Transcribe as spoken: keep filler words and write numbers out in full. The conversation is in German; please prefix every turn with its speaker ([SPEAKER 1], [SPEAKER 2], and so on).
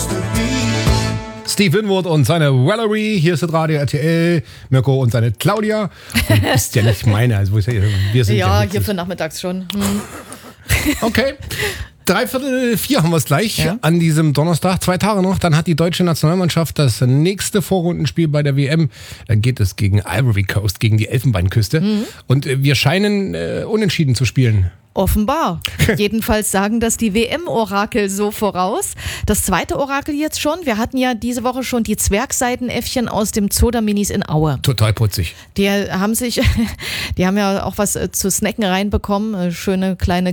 [SPEAKER 1] Steve Winwood und seine Valerie, hier ist das Radio R T L, Mirko und seine Claudia. Und das ist ja nicht meine, also wir sind
[SPEAKER 2] ja,
[SPEAKER 1] ja
[SPEAKER 2] hier für nachmittags schon. Hm.
[SPEAKER 1] Okay. Dreiviertel vier haben wir es gleich
[SPEAKER 2] ja.
[SPEAKER 1] an diesem Donnerstag. Zwei Tage noch, dann hat die deutsche Nationalmannschaft das nächste Vorrundenspiel bei der W M. Dann geht es gegen Ivory Coast, gegen die Elfenbeinküste. Mhm. Und wir scheinen äh, unentschieden zu spielen.
[SPEAKER 2] Offenbar. Jedenfalls sagen das die W M-Orakel so voraus. Das zweite Orakel jetzt schon. Wir hatten ja diese Woche schon die Zwergseidenäffchen aus dem Zoo der Minis in Aue.
[SPEAKER 1] Total putzig.
[SPEAKER 2] Die haben sich, die haben ja auch was zu snacken reinbekommen. Schöne kleine